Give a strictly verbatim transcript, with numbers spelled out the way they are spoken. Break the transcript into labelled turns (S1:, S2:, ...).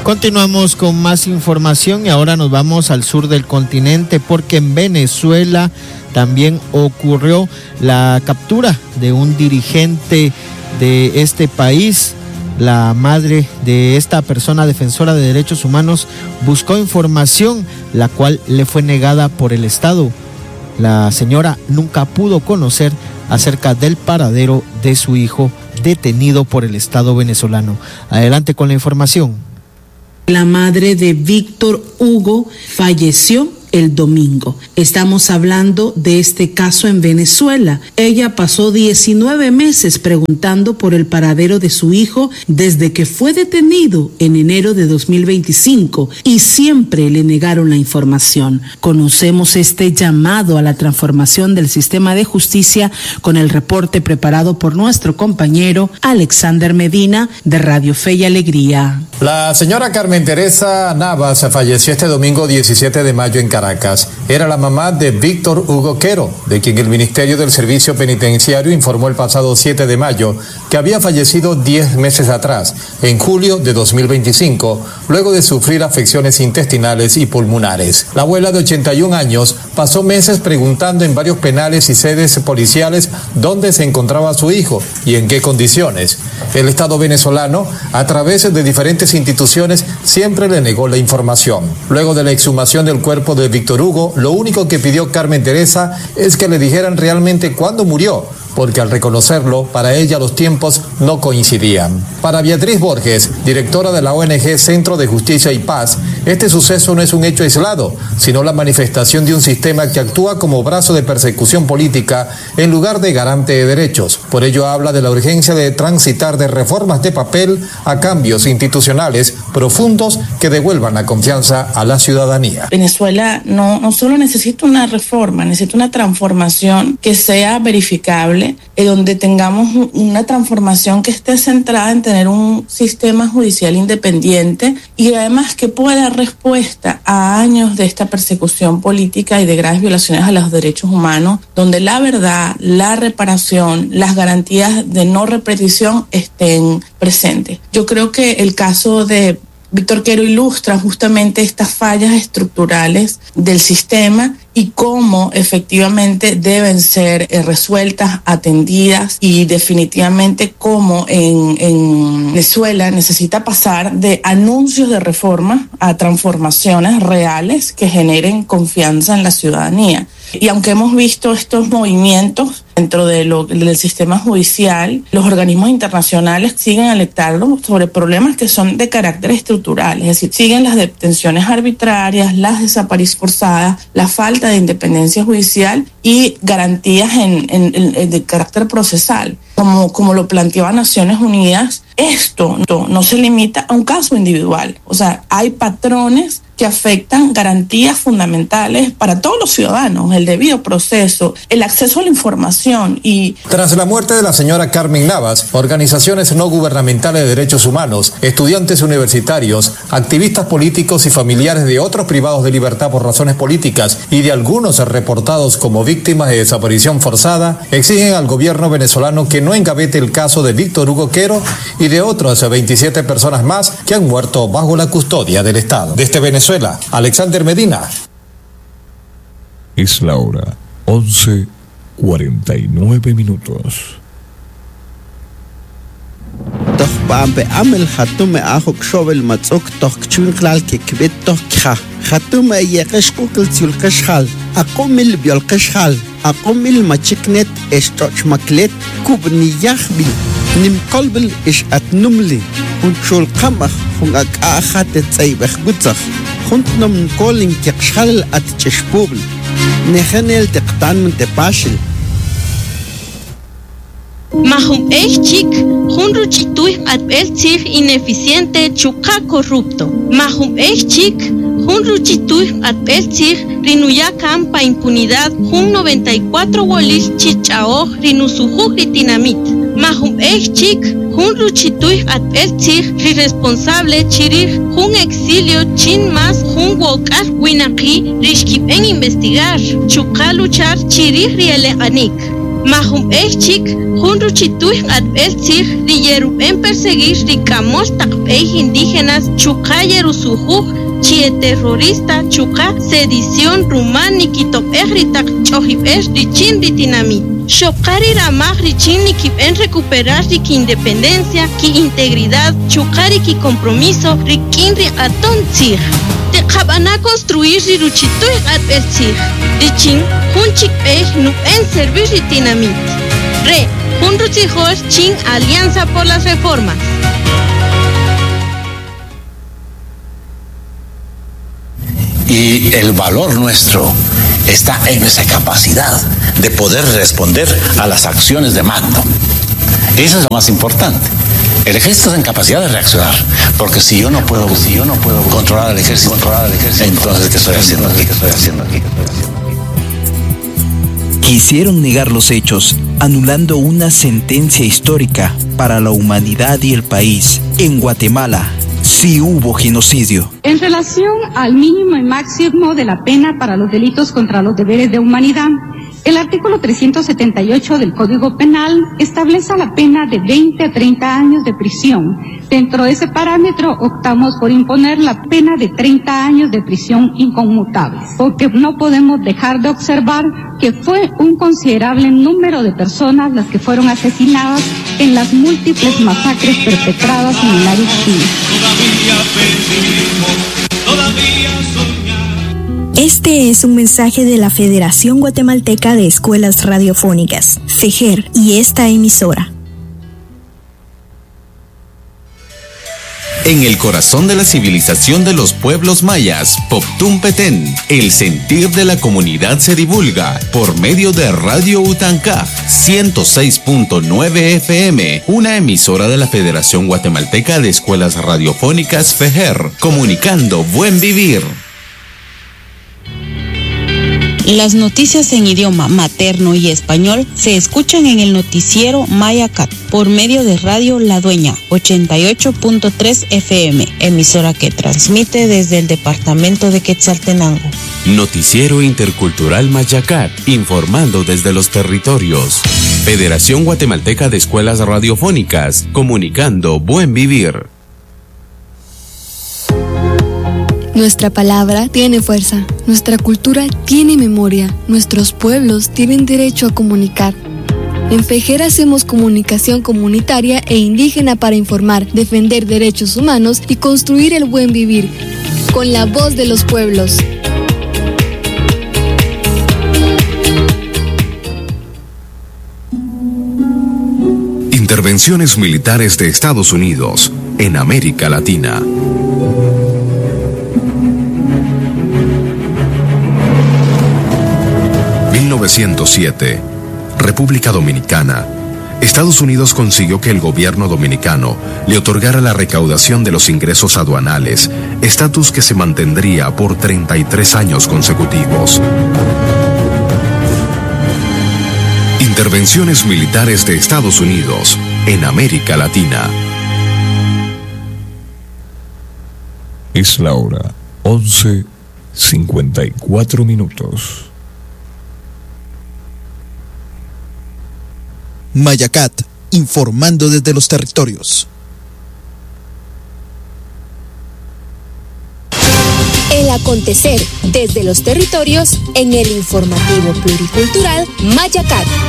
S1: Continuamos con más información y ahora nos vamos al sur del continente porque en Venezuela también ocurrió la captura de un dirigente de este país. La madre de esta persona defensora de derechos humanos buscó información, la cual le fue negada por el Estado. La señora nunca pudo conocer acerca del paradero de su hijo detenido por el Estado venezolano. Adelante con la información.
S2: La madre de Víctor Hugo falleció el domingo. Estamos hablando de este caso en Venezuela. Ella pasó diecinueve meses preguntando por el paradero de su hijo desde que fue detenido en enero de dos mil veinticinco y siempre le negaron la información. Conocemos este llamado a la transformación del sistema de justicia con el reporte preparado por nuestro compañero Alexander Medina de Radio Fe y Alegría.
S3: La señora Carmen Teresa Navas falleció este domingo diecisiete de mayo en Caracas. Era la mamá de Víctor Hugo Quero, de quien el Ministerio del Servicio Penitenciario informó el pasado siete de mayo que había fallecido diez meses atrás, en julio de dos mil veinticinco, luego de sufrir afecciones intestinales y pulmonares. La abuela de ochenta y un años pasó meses preguntando en varios penales y sedes policiales dónde se encontraba su hijo y en qué condiciones. El Estado venezolano, a través de diferentes instituciones, siempre le negó la información. Luego de la exhumación del cuerpo de Víctor Hugo, lo único que pidió Carmen Teresa es que le dijeran realmente cuándo murió, porque al reconocerlo, para ella los tiempos no coincidían. Para Beatriz Borges, directora de la O N G Centro de Justicia y Paz, este suceso no es un hecho aislado, sino la manifestación de un sistema que actúa como brazo de persecución política en lugar de garante de derechos. Por ello habla de la urgencia de transitar de reformas de papel a cambios institucionales profundos que devuelvan la confianza a la ciudadanía.
S4: Venezuela no, no solo necesita una reforma, necesita una transformación que sea verificable, en donde tengamos una transformación que esté centrada en tener un sistema judicial independiente y además que pueda dar respuesta a años de esta persecución política y de graves violaciones a los derechos humanos, donde la verdad, la reparación, las garantías de no repetición estén presentes. Yo creo que el caso de Víctor Quero ilustra justamente estas fallas estructurales del sistema y cómo efectivamente deben ser eh, resueltas, atendidas y definitivamente cómo en, en Venezuela necesita pasar de anuncios de reforma a transformaciones reales que generen confianza en la ciudadanía. Y aunque hemos visto estos movimientos dentro de lo, del sistema judicial, los organismos internacionales siguen alertando sobre problemas que son de carácter estructural, es decir, siguen las detenciones arbitrarias, las desapariciones forzadas, la falta de independencia judicial y garantías en, en, en, de carácter procesal. Como, como lo planteaba Naciones Unidas, esto no, no se limita a un caso individual. O sea, hay patrones que afectan garantías fundamentales para todos los ciudadanos, el debido proceso, el acceso a la información y...
S3: Tras la muerte de la señora Carmen Navas, organizaciones no gubernamentales de derechos humanos, estudiantes universitarios, activistas políticos y familiares de otros privados de libertad por razones políticas y de algunos reportados como víctimas de desaparición forzada, exigen al gobierno venezolano que no engavete el caso de Víctor Hugo Quero y de otras veintisiete personas más que han muerto bajo la custodia del Estado. Desde Venezuela, Alexander Medina.
S5: Es la hora once cuarenta y nueve minutos.
S6: Doch bambe amel hatume ahok shovel matzok toch chunklal ke kbet toch kha hatume yeqesh kukl tsulqeshal aqomil biolqeshal aqomil machiknet estoch maklet kubni yakhbil nim qalbil ish atnumli und shul qamah hung aqahat tsaybakh gutzakh huntnom kolin keqshal at cheshpubl nehanel teqtan min tepashil
S7: Mahum Echik, Hunru Chituy at el Tzig ineficiente Chuka corrupto. Mahum Echik, Hunru Chituy at el Tzig Rinuya Campa impunidad Hun noventa y cuatro Wolis Chichao Rinusuju Ritinamit. Mahum Echik, Hunru Chituy at el Tzig responsable Chirir Hun exilio Chin más Hun Wokar Winaki Rishkip en investigar Chuka luchar Chirir Riele Anik. Mahum Echik, Hunru Chituy at el Tzig Riyeru en perseguir Ricamos Tak ex indígenas Chucayerusujuj, chie terrorista Chuca, sedición rumani kitop ejritak chohib es richin ritinami. Shokari ramaj richin nikip en recuperar riki independencia, ki integridad, chukari ki compromiso, rikin ri aton tzig. Te kabana construir riruchituy at el tzig. Richin, hunchik pej nu en servir ritinamit. Re, hun rutzijos chin Alianza por las Reformas.
S8: Y el valor nuestro está en esa capacidad de poder responder a las acciones de mando. Eso es lo más importante. El ejército está en capacidad de reaccionar, porque si yo no puedo, si yo no puedo controlar al ejército, controlar al ejército, entonces ¿qué estoy haciendo aquí? ¿Qué estoy haciendo aquí? ¿Qué estoy haciendo aquí?
S9: Quisieron negar los hechos, anulando una sentencia histórica para la humanidad y el país. En Guatemala sí hubo genocidio.
S10: En relación al mínimo y máximo de la pena para los delitos contra los deberes de humanidad, el artículo trescientos setenta y ocho del Código Penal establece la pena de veinte a treinta años de prisión. Dentro de ese parámetro optamos por imponer la pena de treinta años de prisión inconmutable, porque no podemos dejar de observar que fue un considerable número de personas las que fueron asesinadas en las múltiples masacres perpetradas en el área china.
S11: Este es un mensaje de la Federación Guatemalteca de Escuelas Radiofónicas, FEJER, y esta emisora.
S12: En el corazón de la civilización de los pueblos mayas, Poptún Petén, el sentir de la comunidad se divulga por medio de Radio Utancá ciento seis punto nueve F M, una emisora de la Federación Guatemalteca de Escuelas Radiofónicas FEJER, comunicando buen vivir.
S13: Las noticias en idioma materno y español se escuchan en el noticiero Mayacat por medio de Radio La Dueña ochenta y ocho punto tres F M, emisora que transmite desde el departamento de Quetzaltenango.
S12: Noticiero Intercultural Mayacat, informando desde los territorios. Federación Guatemalteca de Escuelas Radiofónicas, comunicando buen vivir.
S14: Nuestra palabra tiene fuerza, nuestra cultura tiene memoria, nuestros pueblos tienen derecho a comunicar. En FEJER hacemos comunicación comunitaria e indígena para informar, defender derechos humanos y construir el buen vivir, con la voz de los pueblos.
S15: Intervenciones militares de Estados Unidos en América Latina. mil novecientos siete, República Dominicana. Estados Unidos consiguió que el gobierno dominicano le otorgara la recaudación de los ingresos aduanales, estatus que se mantendría por treinta y tres años consecutivos. Intervenciones militares de Estados Unidos en América Latina.
S5: Es la hora once cincuenta y cuatro minutos.
S16: Mayacat, informando desde los territorios.
S17: El acontecer desde los territorios en el informativo pluricultural Mayacat.